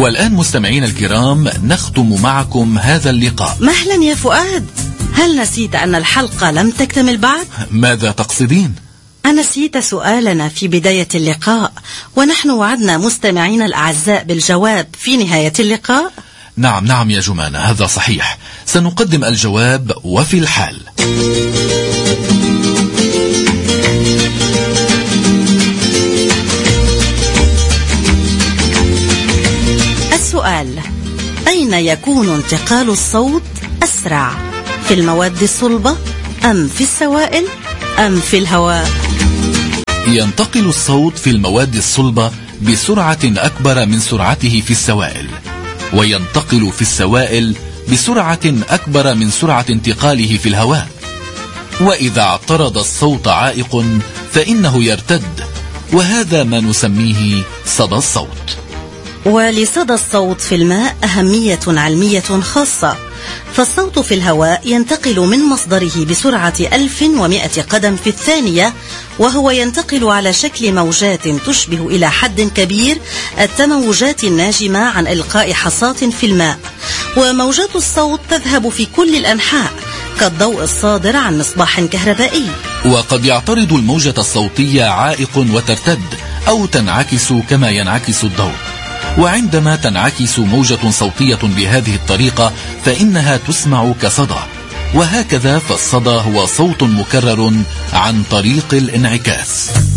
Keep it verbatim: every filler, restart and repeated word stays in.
والآن مستمعين الكرام نختم معكم هذا اللقاء. مهلا يا فؤاد، هل نسيت أن الحلقة لم تكتمل بعد؟ ماذا تقصدين؟ أنسيت سؤالنا في بداية اللقاء، ونحن وعدنا مستمعين الأعزاء بالجواب في نهاية اللقاء. نعم نعم يا جمانة، هذا صحيح، سنقدم الجواب وفي الحال. السؤال: أين يكون انتقال الصوت أسرع؟ في المواد الصلبة أم في السوائل أم في الهواء؟ ينتقل الصوت في المواد الصلبة بسرعة أكبر من سرعته في السوائل، وينتقل في السوائل بسرعة أكبر من سرعة انتقاله في الهواء. وإذا اعترض الصوت عائق فإنه يرتد، وهذا ما نسميه صدى الصوت. ولصدى الصوت في الماء أهمية علمية خاصة، فالصوت في الهواء ينتقل من مصدره بسرعة ألف ومئة قدم في الثانية، وهو ينتقل على شكل موجات تشبه إلى حد كبير التموجات الناجمة عن إلقاء حصاة في الماء. وموجات الصوت تذهب في كل الأنحاء كالضوء الصادر عن مصباح كهربائي. وقد يعترض الموجة الصوتية عائق وترتد أو تنعكس كما ينعكس الضوء. وعندما تنعكس موجة صوتية بهذه الطريقة فإنها تسمع كصدى، وهكذا فالصدى هو صوت مكرر عن طريق الانعكاس.